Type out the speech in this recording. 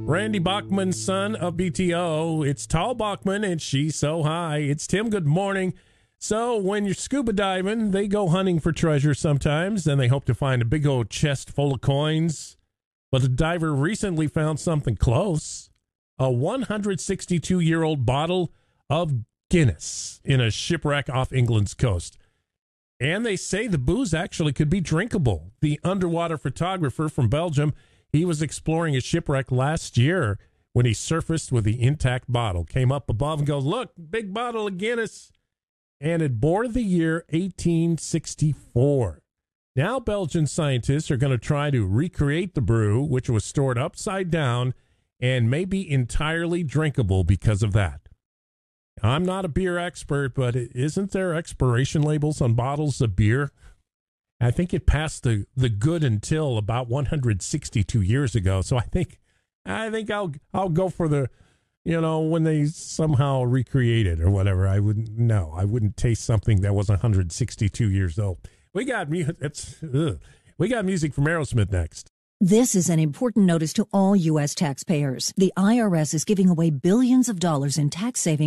Randy Bachman, son of BTO. It's Tall Bachman, and she's so high. It's Tim. Good morning. So when you're scuba diving, they go hunting for treasure sometimes, and they hope to find a big old chest full of coins. But a diver recently found something close. A 162-year-old bottle of Guinness in a shipwreck off England's coast. And they say the booze actually could be drinkable. The underwater photographer from Belgium, he was exploring a shipwreck last year when he surfaced with the intact bottle. Came up above and goes, look, big bottle of Guinness. And it bore the year 1864. Now Belgian scientists are going to try to recreate the brew, which was stored upside down and may be entirely drinkable because of that. I'm not a beer expert, but isn't there expiration labels on bottles of beer? I think it passed the good until about 162 years ago. So I think I'll go for the, when they somehow recreate it or whatever. I wouldn't taste something that was 162 years old. We got music from Aerosmith next. This is an important notice to all U.S. taxpayers. The IRS is giving away billions of dollars in tax savings